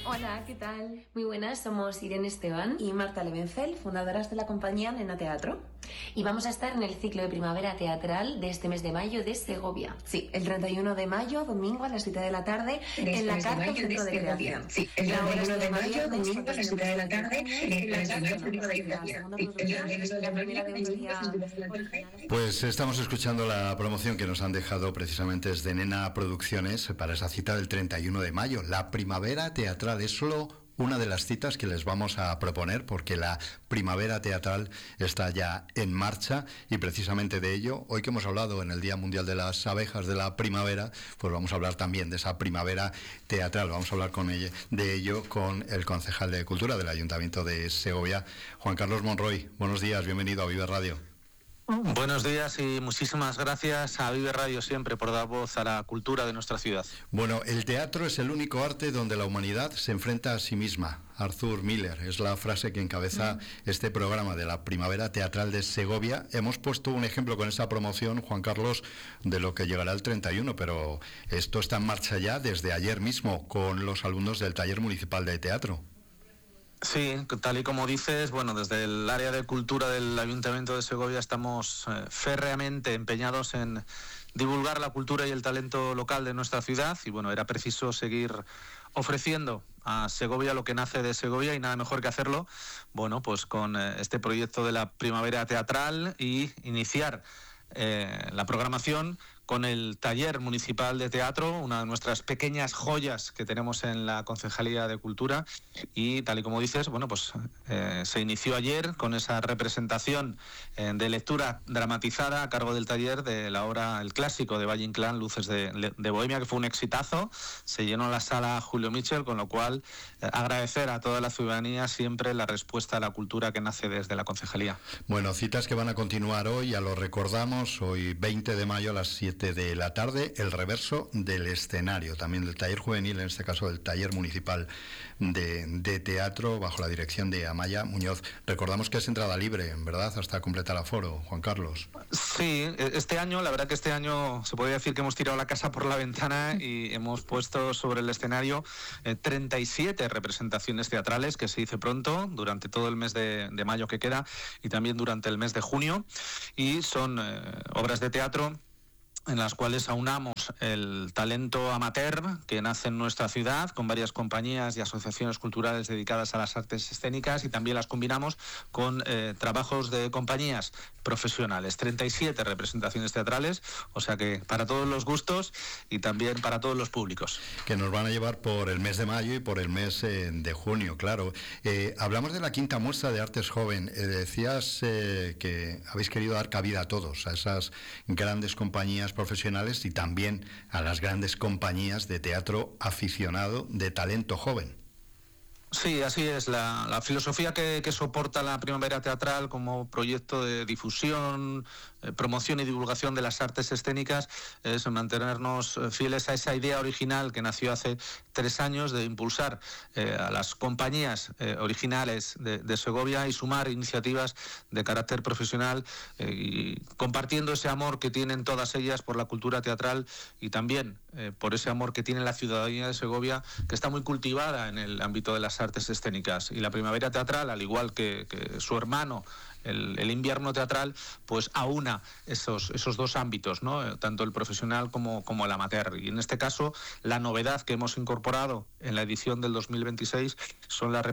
Hola, ¿qué tal? Muy buenas, somos Irene Esteban y Marta Levenfeld, fundadoras de la compañía Nena Teatro. Y vamos a estar en el ciclo de primavera teatral de este mes de mayo de Segovia. Sí, el 31 de mayo, domingo a las 7 de la tarde, en la Carta Centro de Creación. Sí, el 31 de mayo, domingo a las 7 de la tarde, en la Carta Centro de Creación. Pues estamos escuchando la promoción que nos han dejado precisamente desde Nena Producciones para esa cita del 31 de mayo, la primavera teatral. Es solo una de las citas que les vamos a proponer porque la primavera teatral está ya en marcha y precisamente de ello, hoy que hemos hablado en el Día Mundial de las Abejas de la Primavera, pues vamos a hablar también de esa primavera teatral. Vamos a hablar de ello con el concejal de Cultura del Ayuntamiento de Segovia, Juan Carlos Monroy. Buenos días, bienvenido a Vive Radio. Buenos días y muchísimas gracias a Vive Radio siempre por dar voz a la cultura de nuestra ciudad. Bueno, el teatro es el único arte donde la humanidad se enfrenta a sí misma. Arthur Miller es la frase que encabeza este programa de la Primavera Teatral de Segovia. Hemos puesto un ejemplo con esa promoción, Juan Carlos, de lo que llegará el 31, pero esto está en marcha ya desde ayer mismo con los alumnos del Taller Municipal de Teatro. Sí, tal y como dices, bueno, desde el área de cultura del Ayuntamiento de Segovia estamos férreamente empeñados en divulgar la cultura y el talento local de nuestra ciudad y bueno, era preciso seguir ofreciendo a Segovia lo que nace de Segovia y nada mejor que hacerlo, bueno, pues con este proyecto de la Primavera Teatral y iniciar la programación con el Taller Municipal de Teatro, una de nuestras pequeñas joyas que tenemos en la Concejalía de Cultura y tal y como dices, bueno, pues se inició ayer con esa representación de lectura dramatizada a cargo del taller de la obra El Clásico de Valle Inclán, Luces de Bohemia, que fue un exitazo, se llenó la sala Julio Mitchell, con lo cual agradecer a toda la ciudadanía siempre la respuesta a la cultura que nace desde la Concejalía. Bueno, citas que van a continuar hoy, ya lo recordamos, hoy 20 de mayo a las 7 de la tarde, el reverso del escenario, también del taller juvenil, en este caso del taller municipal de teatro, bajo la dirección de Amaya Muñoz. Recordamos que es entrada libre, ¿verdad?, hasta completar aforo, Juan Carlos. Sí, este año, la verdad que este año se podría decir que hemos tirado la casa por la ventana y hemos puesto sobre el escenario 37 representaciones teatrales, que se dice pronto, durante todo el mes de mayo que queda y también durante el mes de junio, y son obras de teatro en las cuales aunamos el talento amateur que nace en nuestra ciudad con varias compañías y asociaciones culturales dedicadas a las artes escénicas y también las combinamos con trabajos de compañías profesionales. 37 representaciones teatrales, o sea que para todos los gustos y también para todos los públicos. Que nos van a llevar por el mes de mayo y por el mes de junio, claro. Hablamos de la quinta muestra de Artes Joven. Decías que habéis querido dar cabida a todos, a esas grandes compañías profesionales y también a las grandes compañías de teatro aficionado de talento joven. Sí, así es. La filosofía que soporta la Primavera Teatral como proyecto de difusión, promoción y divulgación de las artes escénicas es mantenernos fieles a esa idea original que nació hace 3 años de impulsar a las compañías originales de Segovia y sumar iniciativas de carácter profesional y compartiendo ese amor que tienen todas ellas por la cultura teatral y también por ese amor que tiene la ciudadanía de Segovia, que está muy cultivada en el ámbito de las artes escénicas. Y la Primavera Teatral, al igual que su hermano, el invierno teatral, pues aúna esos dos ámbitos, ¿no? Tanto el profesional como el amateur. Y en este caso, la novedad que hemos incorporado en la edición del 2026 son las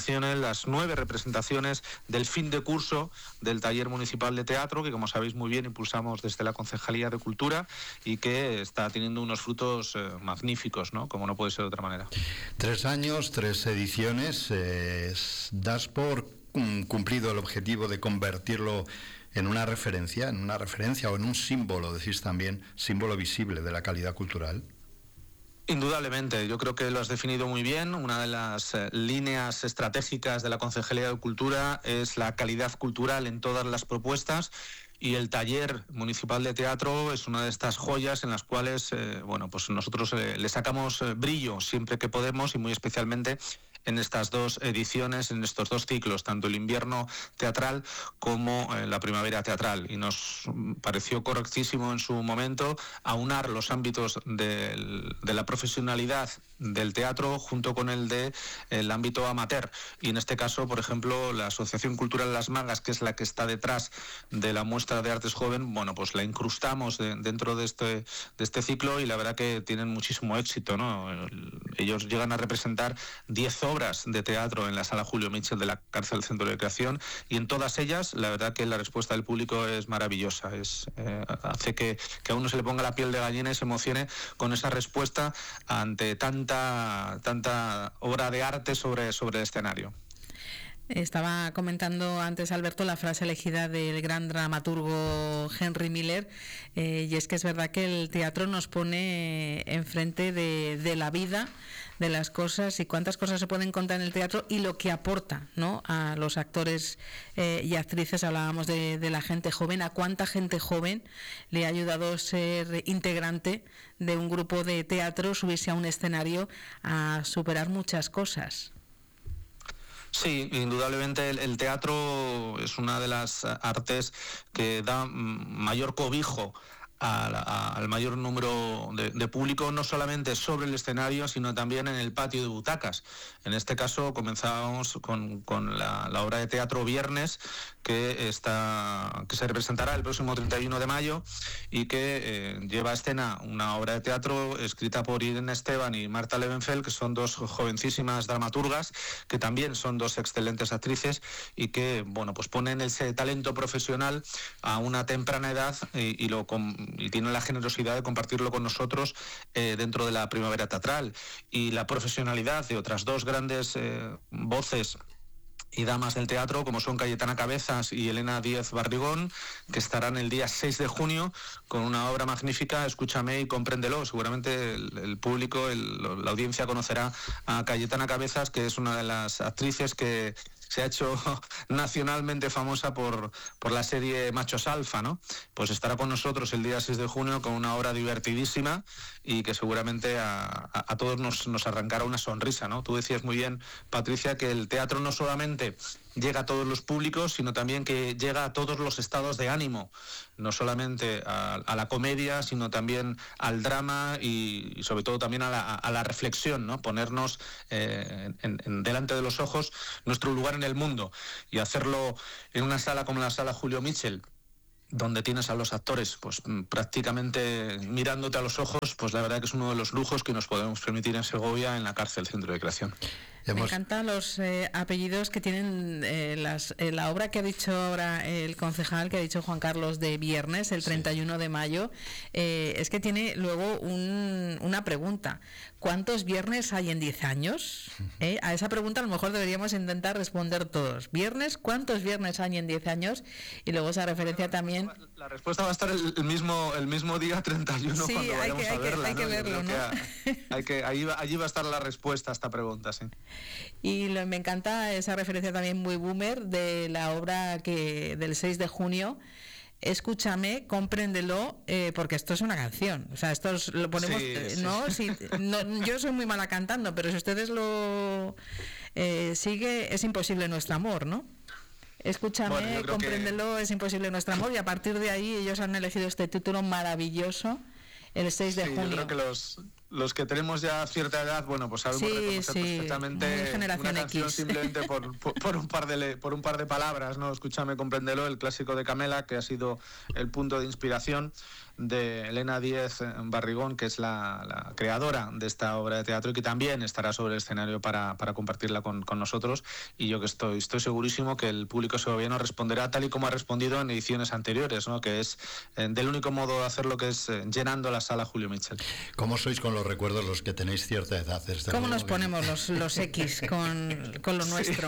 9 representaciones del fin de curso del Taller Municipal de Teatro, que como sabéis muy bien impulsamos desde la Concejalía de Cultura y que está teniendo unos frutos magníficos, ¿no? Como no puede ser de otra manera. 3 años, 3 ediciones, das por cumplido el objetivo de convertirlo en una referencia o en un símbolo, decís también, símbolo visible de la calidad cultural. Indudablemente, yo creo que lo has definido muy bien. Una de las líneas estratégicas de la Concejalía de Cultura es la calidad cultural en todas las propuestas. Y el Taller Municipal de Teatro es una de estas joyas en las cuales, pues nosotros le sacamos brillo siempre que podemos y muy especialmente en estas dos ediciones, en estos dos ciclos, tanto el invierno teatral como la primavera teatral. Y nos pareció correctísimo en su momento aunar los ámbitos de la profesionalidad del teatro junto con el ámbito amateur. Y en este caso, por ejemplo, la Asociación Cultural Las Mangas, que es la que está detrás de la muestra de artes joven, bueno, pues la incrustamos dentro de este ciclo, y la verdad que tienen muchísimo éxito, ¿no? Ellos llegan a representar 10 obras de teatro en la Sala Julio Mitchell de la Cárcel Centro de Creación, y en todas ellas la verdad que la respuesta del público es maravillosa. Hace que a uno se le ponga la piel de gallina y se emocione con esa respuesta ante tanta obra de arte sobre el escenario. Estaba comentando antes, Alberto, la frase elegida del gran dramaturgo Henry Miller, y es que es verdad que el teatro nos pone enfrente de la vida, de las cosas, y cuántas cosas se pueden contar en el teatro y lo que aporta, ¿no?, a los actores y actrices. Hablábamos de la gente joven, a cuánta gente joven le ha ayudado ser integrante de un grupo de teatro, subirse a un escenario a superar muchas cosas. Sí, indudablemente el teatro es una de las artes que da mayor cobijo al mayor número de público, no solamente sobre el escenario, sino también en el patio de butacas. En este caso comenzábamos con la obra de teatro Viernes, que se representará el próximo 31 de mayo y que lleva a escena una obra de teatro escrita por Irene Esteban y Marta Levenfeld, que son dos jovencísimas dramaturgas, que también son dos excelentes actrices y que, bueno, pues ponen ese talento profesional a una temprana edad y tienen la generosidad de compartirlo con nosotros dentro de la primavera teatral, y la profesionalidad de otras dos grandes voces y damas del teatro, como son Cayetana Cabezas y Elena Díez Barrigón, que estarán el día 6 de junio con una obra magnífica, Escúchame y compréndelo. Seguramente el público, la audiencia conocerá a Cayetana Cabezas, que es una de las actrices que se ha hecho nacionalmente famosa por la serie Machos Alfa, ¿no? Pues estará con nosotros el día 6 de junio con una obra divertidísima y que seguramente a todos nos arrancará una sonrisa, ¿no? Tú decías muy bien, Patricia, que el teatro no solamente llega a todos los públicos, sino también que llega a todos los estados de ánimo, no solamente a la comedia, sino también al drama y sobre todo también a la reflexión, ¿no? Ponernos delante de los ojos nuestro lugar en el mundo y hacerlo en una sala como la Sala Julio Mitchell, donde tienes a los actores pues prácticamente mirándote a los ojos, pues la verdad que es uno de los lujos que nos podemos permitir en Segovia, en la Cárcel Centro de Creación. Me encantan los apellidos que tienen la obra que ha dicho ahora el concejal, que ha dicho Juan Carlos, de Viernes, el 31 de mayo. Es que tiene luego una pregunta. ¿Cuántos viernes hay en 10 años? A esa pregunta a lo mejor deberíamos intentar responder todos. ¿Viernes? ¿Cuántos viernes hay en 10 años? Y luego esa referencia también... La respuesta va a estar el mismo día 31, sí, cuando vayamos a verla. Hay que verlo, ¿no? Allí va a estar la respuesta a esta pregunta, sí. Y me encanta esa referencia también muy boomer de la obra del 6 de junio, Escúchame, compréndelo, porque esto es una canción. O sea, esto lo ponemos... yo soy muy mala cantando, pero si ustedes lo sigue, es imposible nuestro amor, ¿no? Escúchame, compréndelo, es imposible nuestro amor, y a partir de ahí ellos han elegido este título maravilloso, el 6 de junio. Yo creo que los que tenemos ya cierta edad, bueno, pues sabemos reconocer perfectamente una canción simplemente por un par de palabras, ¿no? Escúchame, compréndelo, el clásico de Camela, que ha sido el punto de inspiración de Elena Díez Barrigón, que es la creadora de esta obra de teatro y que también estará sobre el escenario para compartirla con nosotros, y yo que estoy segurísimo que el público segoviano responderá tal y como ha respondido en ediciones anteriores, ¿no? Que es del único modo de hacerlo, que es llenando la Sala Julio Mitchell. ¿Cómo sois con los recuerdos los que tenéis cierta edad? ¿Cómo nos ponemos los X con lo nuestro?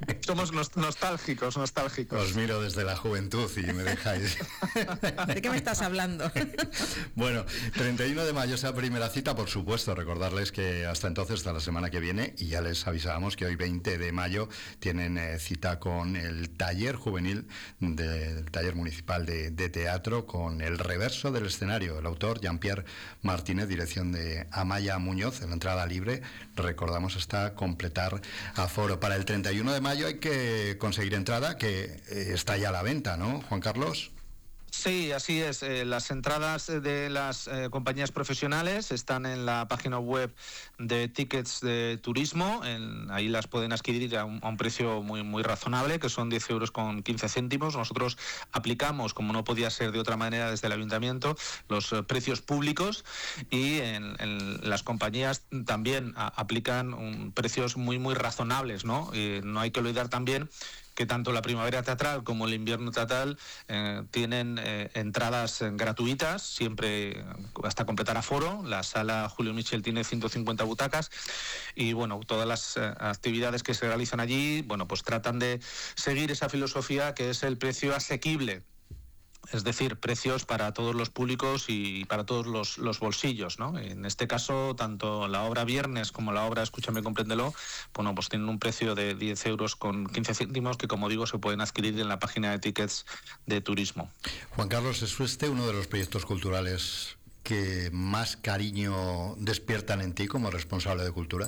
Somos nostálgicos. Os miro desde la juventud y me dejáis. ¿De qué me estás estás hablando. Bueno, 31 de mayo esa primera cita, por supuesto, recordarles que hasta entonces, hasta la semana que viene, y ya les avisábamos que hoy 20 de mayo tienen cita con el taller juvenil del taller municipal de teatro, con El reverso del escenario, el autor Jean-Pierre Martínez, dirección de Amaya Muñoz, en la entrada libre, recordamos, hasta completar aforo. Para el 31 de mayo hay que conseguir entrada, que está ya a la venta, ¿no, Juan Carlos? Sí, así es. Las entradas de las compañías profesionales están en la página web de Tickets de Turismo. Ahí las pueden adquirir a un precio muy razonable, que son 10 euros con 15 céntimos. Nosotros aplicamos, como no podía ser de otra manera desde el ayuntamiento, los precios públicos, y en las compañías también aplican precios muy razonables, ¿no? Y no hay que olvidar también que tanto la primavera teatral como el invierno teatral tienen entradas gratuitas, siempre hasta completar aforo. La sala Julio Michel tiene 150 butacas y, bueno, todas las actividades que se realizan allí, bueno, pues tratan de seguir esa filosofía que es el precio asequible. Es decir, precios para todos los públicos y para todos los bolsillos, ¿no? En este caso, tanto la obra Viernes como la obra Escúchame, compréndelo, bueno, pues tienen un precio de 10 euros con 15 céntimos que, como digo, se pueden adquirir en la página de Tickets de Turismo. Juan Carlos, ¿es uno de los proyectos culturales que más cariño despiertan en ti como responsable de cultura?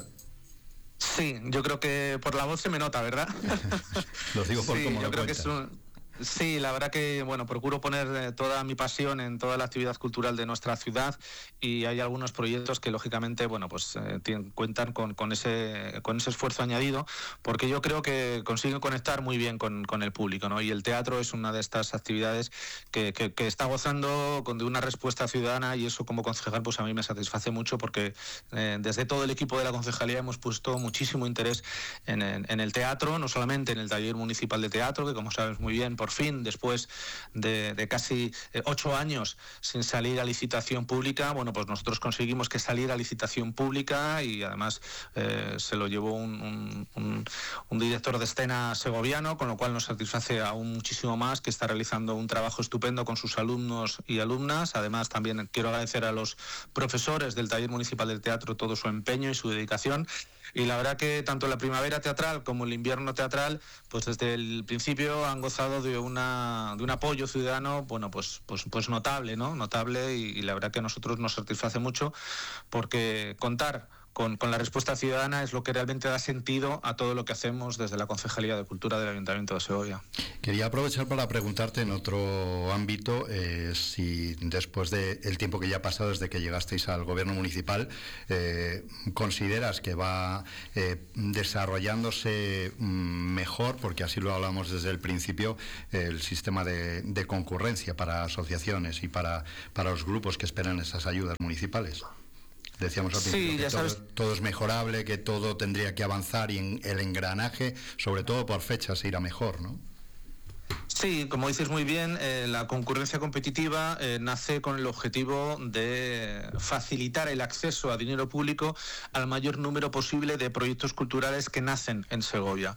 Sí, yo creo que por la voz se me nota, ¿verdad? Lo digo por cómo lo cuentas. Sí, la verdad que, bueno, procuro poner toda mi pasión en toda la actividad cultural de nuestra ciudad, y hay algunos proyectos que, lógicamente, bueno, pues cuentan con ese esfuerzo añadido, porque yo creo que consiguen conectar muy bien con el público, ¿no? Y el teatro es una de estas actividades que está gozando de una respuesta ciudadana, y eso, como concejal, pues a mí me satisface mucho, porque desde todo el equipo de la concejalía hemos puesto muchísimo interés en el teatro, no solamente en el taller municipal de teatro, que, como sabes muy bien, por fin, después de casi 8 años sin salir a licitación pública, bueno, pues nosotros conseguimos que saliera a licitación pública, y además se lo llevó un director de escena segoviano, con lo cual nos satisface aún muchísimo más, que está realizando un trabajo estupendo con sus alumnos y alumnas. Además, también quiero agradecer a los profesores del taller municipal del teatro todo su empeño y su dedicación. Y la verdad que tanto la primavera teatral como el invierno teatral, pues desde el principio han gozado de un apoyo ciudadano, bueno, pues notable, ¿no? Notable, y la verdad que a nosotros nos satisface mucho, porque contar con la respuesta ciudadana es lo que realmente da sentido a todo lo que hacemos desde la Concejalía de Cultura del Ayuntamiento de Segovia. Quería aprovechar para preguntarte en otro ámbito, si después del tiempo que ya ha pasado desde que llegasteis al gobierno municipal, consideras que va desarrollándose mejor, porque así lo hablamos desde el principio, el sistema de concurrencia para asociaciones y para los grupos que esperan esas ayudas municipales. Decíamos al principio que todo es mejorable, que todo tendría que avanzar, y el engranaje, sobre todo por fechas, irá mejor, ¿no? Sí, como dices muy bien, la concurrencia competitiva nace con el objetivo de facilitar el acceso a dinero público al mayor número posible de proyectos culturales que nacen en Segovia.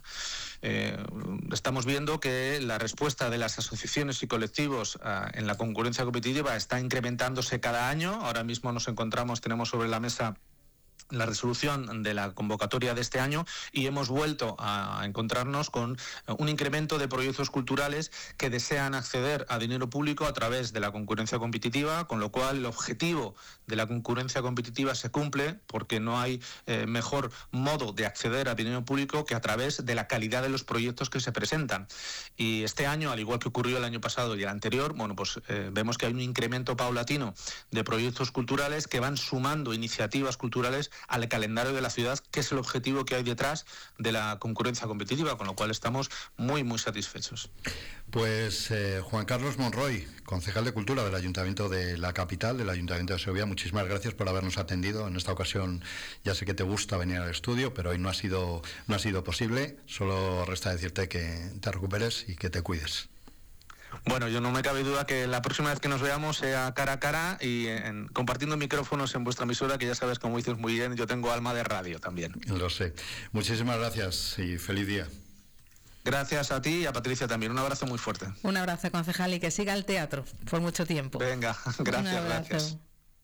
Estamos viendo que la respuesta de las asociaciones y colectivos en la concurrencia competitiva está incrementándose cada año. Ahora mismo tenemos sobre la mesa la resolución de la convocatoria de este año, y hemos vuelto a encontrarnos con un incremento de proyectos culturales que desean acceder a dinero público a través de la concurrencia competitiva, con lo cual el objetivo de la concurrencia competitiva se cumple, porque no hay mejor modo de acceder a dinero público que a través de la calidad de los proyectos que se presentan. Y este año, al igual que ocurrió el año pasado y el anterior, bueno, pues vemos que hay un incremento paulatino de proyectos culturales que van sumando iniciativas culturales al calendario de la ciudad, que es el objetivo que hay detrás de la concurrencia competitiva, con lo cual estamos muy satisfechos. Pues Juan Carlos Monroy, concejal de Cultura del Ayuntamiento de la capital, del Ayuntamiento de Segovia, muchísimas gracias por habernos atendido. En esta ocasión ya sé que te gusta venir al estudio, pero hoy no ha sido posible. Solo resta decirte que te recuperes y que te cuides. Bueno, yo no me cabe duda que la próxima vez que nos veamos sea cara a cara y compartiendo micrófonos en vuestra emisora, que ya sabes, como dices muy bien, yo tengo alma de radio también. Lo sé. Muchísimas gracias y feliz día. Gracias a ti y a Patricia también. Un abrazo muy fuerte. Un abrazo, concejal, y que siga el teatro por mucho tiempo. Venga, gracias, gracias.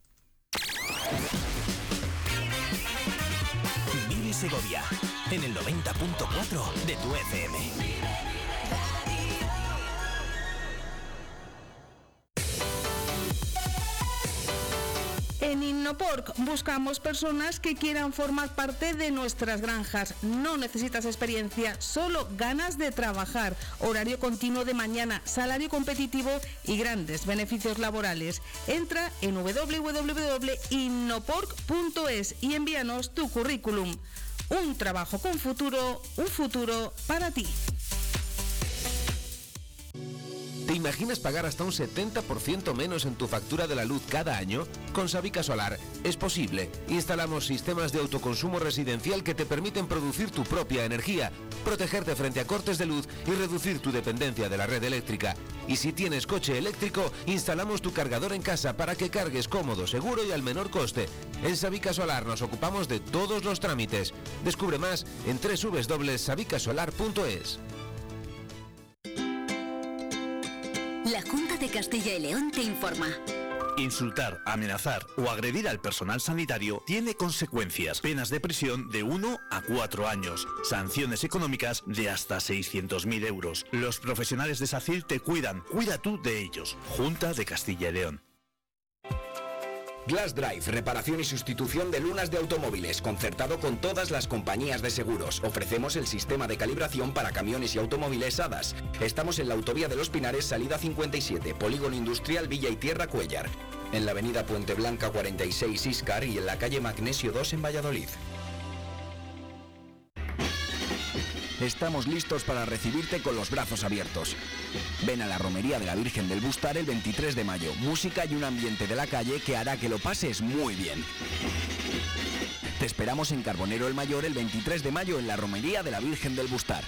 Vive Segovia en el 90.4 de tu FM. En Innopork buscamos personas que quieran formar parte de nuestras granjas. No necesitas experiencia, solo ganas de trabajar. Horario continuo de mañana, salario competitivo y grandes beneficios laborales. Entra en www.innopork.es y envíanos tu currículum. Un trabajo con futuro, un futuro para ti. ¿Te imaginas pagar hasta un 70% menos en tu factura de la luz cada año? Con Sabica Solar es posible. Instalamos sistemas de autoconsumo residencial que te permiten producir tu propia energía, protegerte frente a cortes de luz y reducir tu dependencia de la red eléctrica. Y si tienes coche eléctrico, instalamos tu cargador en casa para que cargues cómodo, seguro y al menor coste. En Sabica Solar nos ocupamos de todos los trámites. Descubre más en www.sabicasolar.es. La Junta de Castilla y León te informa. Insultar, amenazar o agredir al personal sanitario tiene consecuencias. Penas de prisión de 1 a 4 años. Sanciones económicas de hasta 600.000 euros. Los profesionales de SACIL te cuidan. Cuida tú de ellos. Junta de Castilla y León. Glass Drive, reparación y sustitución de lunas de automóviles, concertado con todas las compañías de seguros. Ofrecemos el sistema de calibración para camiones y automóviles HADAS. Estamos en la autovía de Los Pinares, salida 57, Polígono Industrial Villa y Tierra Cuéllar. En la avenida Puente Blanca 46 Íscar y en la calle Magnesio 2 en Valladolid. Estamos listos para recibirte con los brazos abiertos. Ven a la Romería de la Virgen del Bustar el 23 de mayo. Música y un ambiente de la calle que hará que lo pases muy bien. Te esperamos en Carbonero el Mayor el 23 de mayo en la Romería de la Virgen del Bustar.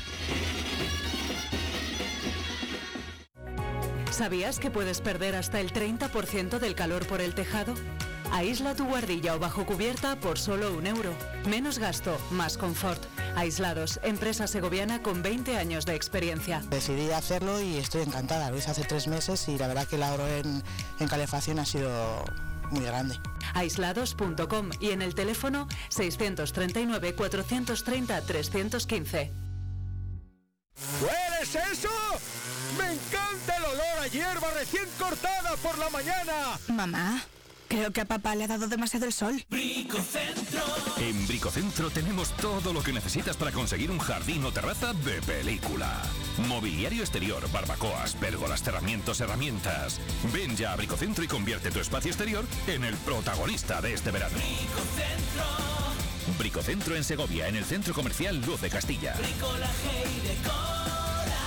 ¿Sabías que puedes perder hasta el 30% del calor por el tejado? Aísla tu guardilla o bajo cubierta por solo €1. Menos gasto, más confort. Aislados, empresa segoviana con 20 años de experiencia. Decidí hacerlo y estoy encantada. Lo hice hace 3 meses y la verdad que el ahorro en calefacción ha sido muy grande. Aislados.com y en el teléfono 639 430 315. ¿Hueles eso? ¡Me encanta el olor a hierba recién cortada por la mañana! Mamá, creo que a papá le ha dado demasiado el sol. Bricocentro. En Bricocentro tenemos todo lo que necesitas para conseguir un jardín o terraza de película. Mobiliario exterior, barbacoas, pérgolas, cerramientos, herramientas. Ven ya a Bricocentro y convierte tu espacio exterior en el protagonista de este verano. Bricocentro. Bricocentro en Segovia, en el Centro Comercial Luz de Castilla. Bricolaje y decoración.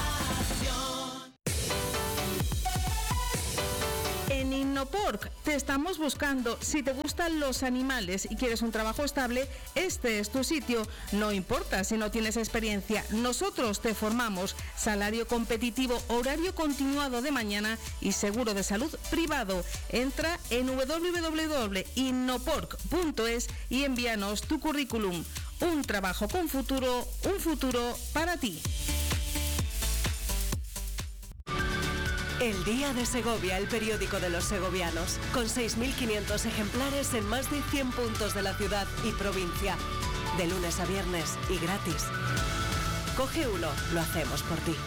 En Innopork te estamos buscando. Si te gustan los animales y quieres un trabajo estable, este es tu sitio. No importa si no tienes experiencia, nosotros te formamos. Salario competitivo, horario continuado de mañana y seguro de salud privado. Entra en www.innopork.es y envíanos tu currículum. Un trabajo con futuro, un futuro para ti. El Día de Segovia, el periódico de los segovianos, con 6.500 ejemplares en más de 100 puntos de la ciudad y provincia, de lunes a viernes y gratis. Coge uno, lo hacemos por ti.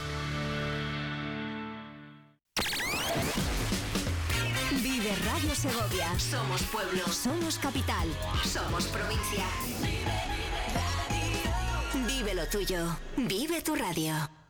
Vive Radio Segovia. Somos pueblo. Somos capital. Somos provincia. Vive lo tuyo. Vive tu radio.